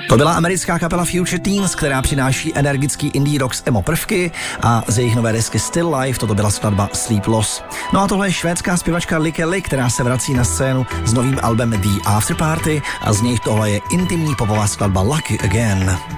To byla americká kapela Future Teens, která přináší energický indie rock s emo prvky a z jejich nové desky Still Life toto byla skladba Sleep Loss. No a tohle je švédská zpěvačka Lykke Li, která se vrací na scénu s novým albem The After Party a z něj tohle je intimní popová skladba Lucky Again.